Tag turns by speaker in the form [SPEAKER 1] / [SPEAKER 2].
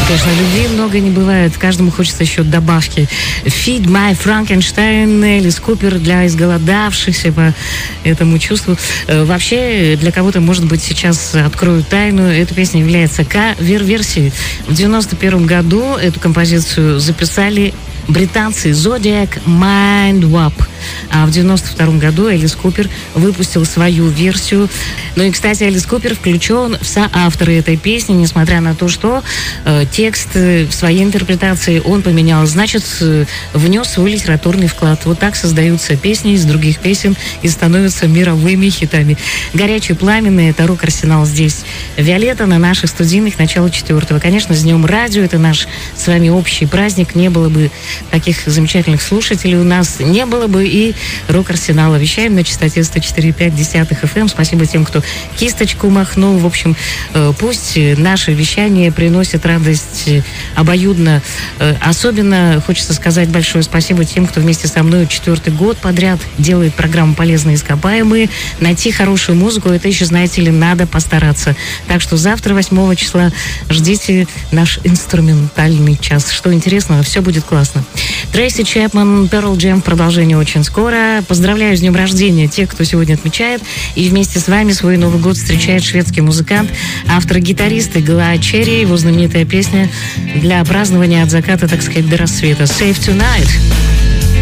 [SPEAKER 1] Конечно, любви много не бывает. Каждому хочется еще добавки. Feed My Frankenstein, Элис Купер для изголодавшихся по этому чувству. Вообще, для кого-то, может быть, сейчас открою тайну. Эта песня является кавер-версией. В 91 году эту композицию записали британцы Zodiac Mind Wap. А в 92 году Элис Купер выпустил свою версию. Ну и, кстати, Элис Купер включен в соавторы этой песни, несмотря на то, что текст в своей интерпретации он поменял. Значит, внес свой литературный вклад. Вот так создаются песни из других песен и становятся мировыми хитами. «Горячий пламенный» — это рок-арсенал здесь. «Виолетта» на наших студийных начало 4-го. Конечно, с Днем радио. Это наш с вами общий праздник. Не было бы таких замечательных слушателей у нас, не было бы и рок-арсенала. Вещаем на частоте 104,5 FM. Спасибо тем, кто кисточку махнул. В общем, пусть наше вещание приносит радость обоюдно. Особенно хочется сказать большое спасибо тем, кто вместе со мной 4-й год подряд делает программу «Полезные ископаемые». Найти хорошую музыку, это еще, знаете ли, надо постараться. Так что завтра, 8 числа, ждите наш инструментальный час. Что интересного, все будет классно. Трейси Чепман, Pearl Jam в продолжении очень скоро. Поздравляю с днем рождения тех, кто сегодня отмечает. И вместе с вами свой Новый год встречает шведский музыкант, автор и гитарист Глад Черри. Его знаменитая песня для празднования от заката, так сказать, до рассвета. Save Tonight.